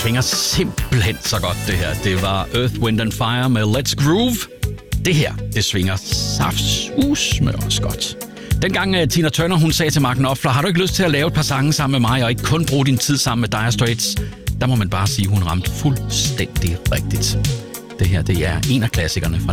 svinger simpelthen så godt, det her. Det var Earth, Wind and Fire med Let's Groove. Det her, det svinger saftsusme også godt. Dengang Tina Turner, hun sagde til Mark Knopfler, har du ikke lyst til at lave et par sange sammen med mig, og ikke kun bruge din tid sammen med Dire Straits? Der må man bare sige, hun ramte fuldstændig rigtigt. Det her, det er en af klassikerne fra